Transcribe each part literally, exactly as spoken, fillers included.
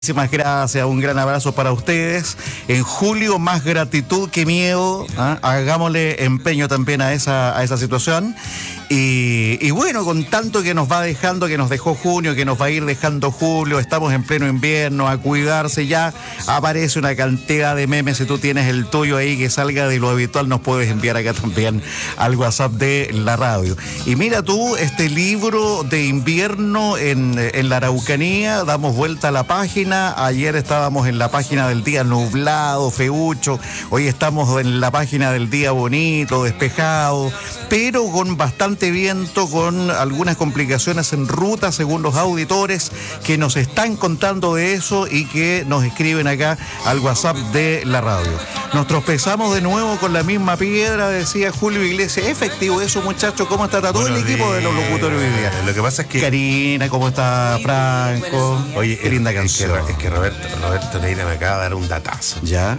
Muchísimas gracias, un gran abrazo para ustedes. En julio, más gratitud que miedo. ¿eh? Hagámosle empeño también a esa, a esa situación. Y, y bueno, con tanto que nos va dejando, que nos dejó junio, que nos va a ir dejando julio, estamos en pleno invierno, a cuidarse ya. Aparece una cantidad de memes, si tú tienes el tuyo ahí que salga de lo habitual, nos puedes enviar acá también al WhatsApp de la radio. Y mira tú, este libro de invierno en, en la Araucanía, damos vuelta a la página. Ayer estábamos en la página del día nublado, feucho. Hoy estamos en la página del día bonito, despejado, pero con bastante viento, con algunas complicaciones en ruta, según los auditores que nos están contando de eso y que nos escriben acá al WhatsApp de la radio. Nos tropezamos de nuevo con la misma piedra, decía Julio Iglesias. Efectivo eso, muchachos. ¿Cómo está todo el equipo de los locutores hoy día? Lo que pasa es que... Karina, ¿cómo está Franco? Oye, qué linda canción. Es que, es que Roberto, Roberto Neira me acaba de dar un datazo. ¿Ya?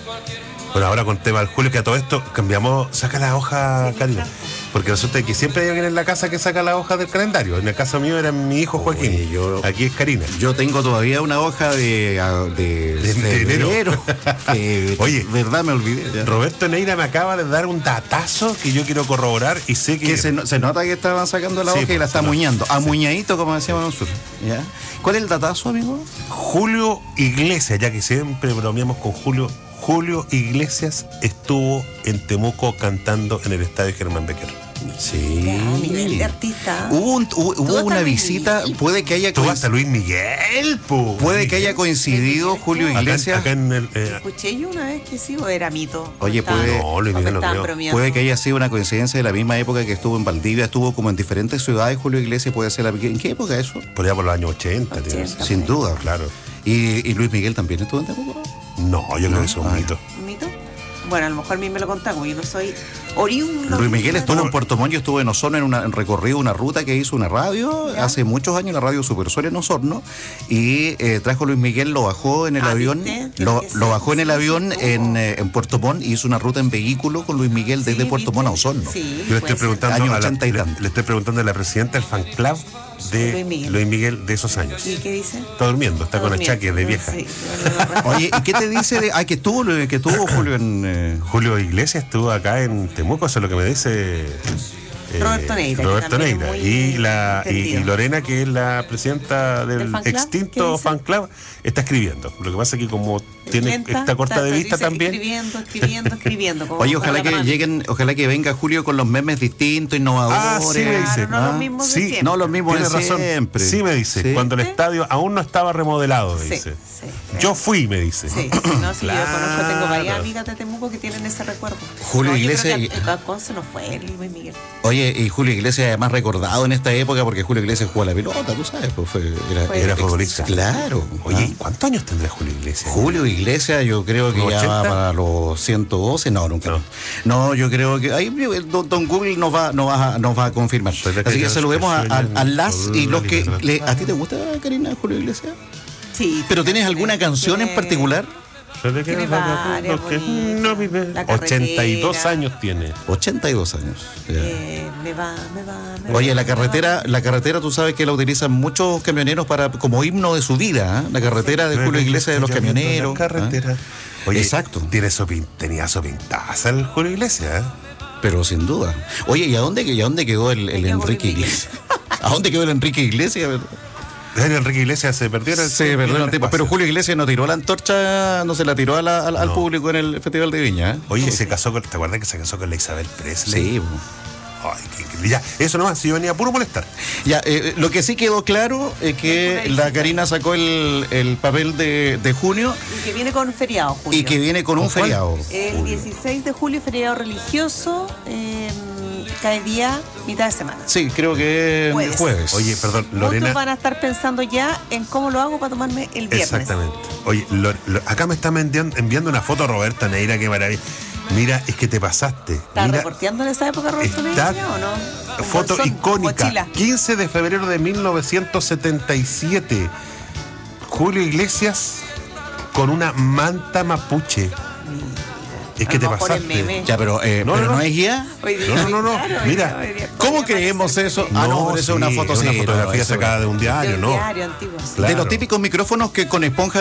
Bueno, ahora con el tema del Julio, que a todo esto cambiamos, saca la hoja, Karina. Porque resulta que siempre hay alguien en la casa que saca la hoja del calendario. En el caso mío era mi hijo Joaquín. Oye, yo, Aquí es Karina. Yo tengo todavía una hoja de, de, de, de enero. eh, Oye, verdad me olvidé. Ya. Roberto Neira me acaba de dar un datazo que yo quiero corroborar y sé que... que se, se nota que estaban sacando la sí, hoja y la está sí, muñando. sí. Amuñadito, como decíamos nosotros. ¿Ya? ¿Cuál es el datazo, amigo? Julio Iglesias, ya que siempre bromeamos con Julio. Julio Iglesias estuvo en Temuco cantando en el estadio Germán Becker. Sí. A nivel de artista. Hubo, un, hubo, hubo una visita, Miguel? puede que haya Tú hasta Luis Miguel, po. Puede que haya coincidido Julio Iglesias. Acá, acá en el, eh, Escuché yo una vez que sí, o era mito. Oye, Estaba- puede- No, Luis o Miguel no estaban creo. bromeando. Puede que haya sido una coincidencia de la misma época que estuvo en Valdivia, estuvo como en diferentes ciudades Julio Iglesias, puede ser la... ¿En qué época eso? por allá por los años ochenta. ochenta. tío. Está Sin bien. duda. Claro. ¿Y, y Luis Miguel también estuvo en Temuco? No, yo No, creo que eso es un ah, mito. ¿Un mito? Bueno, a lo mejor a mí me lo contaron, como yo no soy oriundo. Luis Miguel estuvo Bueno, en Puerto Montt, yo estuve en Osorno en un recorrido, una ruta que hizo una radio ¿Ya? hace muchos años, la radio Supersónica en Osorno, y eh, trajo Luis Miguel, lo bajó en el Ah, avión, ¿viste? Tiene lo, que lo ser, bajó en el sí, avión sí, en, estuvo. eh, en Puerto Montt y hizo una ruta en vehículo con Luis Miguel desde Sí, Puerto ¿viste? Montt a Osorno. Sí, Yo le puede estoy ser. preguntando Año a la, ochenta y le, tanto. le estoy preguntando a la presidenta del fan club de Luis Miguel. Luis Miguel de esos años. ¿Y qué dice? Está durmiendo, está con Durmiendo. achaques de vieja. Sí, bueno, Oye, ¿y qué te dice de... Ah, que estuvo, que tuvo Julio en... eh, Julio Iglesias estuvo acá en Temuco, eso es lo que me dice eh, Roberto Neira, que Roberto también es Neira. muy Y, la, y, entendido. y Lorena, que es la presidenta del, ¿Del fan club? ¿Qué extinto dice? fan club, está escribiendo. Lo que pasa es que como tiene Lenta, esta corta está- de vista dice también. Escribiendo, escribiendo, escribiendo. como- Oye, como ojalá la que mano. lleguen, ojalá que venga Julio con los memes distintos, innovadores. Ah, sí, me dice. Claro, no Ah, los mismos de sí, siempre. no los mismos Tiene de razón. siempre. Sí, me dice. Sí. Cuando el estadio aún no estaba remodelado, me Sí, dice. sí. Yo fui, me dice. Sí, no, sí, yo conozco, tengo varias Claro. amigas de Temuco que tienen ese recuerdo. Julio No, yo Iglesias creo y- que a- a Conce no fue el Luis Miguel. Oye, y Julio Iglesias además recordado en esta época porque Julio Iglesias jugó a la pelota, tú sabes, pues fue, era, Fue- Era futbolista. Claro. Oye, ¿ah? ¿cuántos años tendrá Julio Iglesias? Julio Iglesias, yo creo que ¿Los ya va ochenta? para los ciento doce, no, nunca. No. No, yo creo que ahí don, don Google nos va, nos va, a- nos va a confirmar. Soy la Así que que- saludemos a, a- a las y los que... Verdad. le- ¿A ti te gusta, Karina, Julio Iglesias? Sí. ¿Pero tienes alguna canción en Tiene- particular? Tiene varias que no vive. La carretera. ochenta y dos años tiene. ochenta y dos años. Ya. Eh, me va, me va, me Oye, va, la me carretera, va. la carretera, tú sabes que la utilizan muchos camioneros para como himno de su vida, ¿eh? La carretera de Julio Iglesias de los camioneros. La carretera. ¿eh? Oye, Exacto. Tiene su pin- tenía su pintaza el Julio Iglesias, ¿eh? Pero sin duda. Oye, ¿y a dónde, y a dónde quedó el, el Me quedo Enrique con Luis Iglesias? ¿A dónde quedó el Enrique Iglesias? El Enrique Iglesias se perdió en el Se perdió el tiempo. Pero Julio Iglesias no tiró la antorcha, no se la tiró a la- al, al No. público en el Festival de Viña. ¿eh? Oye, se casó con. ¿Te acuerdas que se casó con la Isabel Presley? Sí. Ay, qué- qué- ya, eso nomás, si yo venía a puro molestar. Ya, eh, lo que sí quedó claro es que la Karina sacó el, el papel de, de junio Y que viene con feriado, Julio. y que viene con un ¿Con cuál? feriado. El dieciséis de julio, feriado religioso, eh, cae día mitad de semana. Sí, creo que es Jueves. jueves. Oye, perdón, Lorena. Otros van a estar pensando ya en cómo lo hago para tomarme el viernes. Exactamente. Oye, lo- lo- acá me están enviando, enviando una foto Roberta Neira, qué maravilla. Mira, es que te pasaste. ¿Estás Mira, reporteando en esa época, Roberto está Neira, o no? Con foto bolsón, icónica. mochila. quince de febrero de mil novecientos setenta y siete. Julio Iglesias con una manta mapuche. Es que A te lo mejor es pasaste. meme. Ya, pero, eh, No, pero no, no, no. es guía. Hoy día, No, no, no, no. claro, hoy Mira, día- hoy día ¿Cómo podría creemos parecer eso? meme. Ah, no, pero eso es una sí, foto, es una sí, no, fotografía eso- sacada de un De diario, un ¿no? diario antiguo. sí. Claro. De los típicos micrófonos que con esponja